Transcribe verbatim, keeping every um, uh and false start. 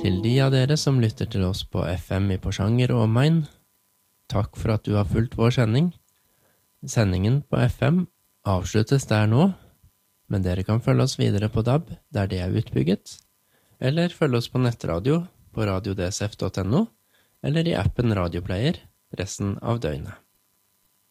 Til de av dere som lytter til oss på F M i Porsanger og omegn, takk for at du har fulgt vår sending. Sendingen på F M avsluttes der nå, men dere kan følge oss videre på D A B der det er utbygget, eller følge oss på nettradio på radio d s f punktum n o, eller i appen Radioplayer resten av døgnet.